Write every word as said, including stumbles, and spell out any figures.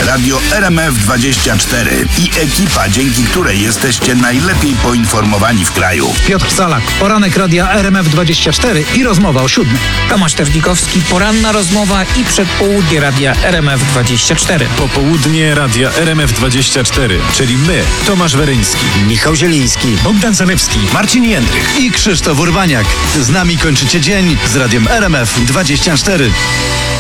Radio R M F dwadzieścia cztery i ekipa, dzięki której jesteście najlepiej poinformowani w kraju. Piotr Salak, poranek Radia R M F dwadzieścia cztery i rozmowa o siódmej. Tomasz Tewnikowski, poranna rozmowa i przedpołudnie Radia R M F dwadzieścia cztery. Popołudnie Radia R M F dwadzieścia cztery, czyli my, Tomasz Weryński, Michał Zieliński, Bogdan Zalewski, Marcin Jędrych i Krzysztof Urbaniak. Z nami kończycie dzień z Radiem R M F dwadzieścia cztery.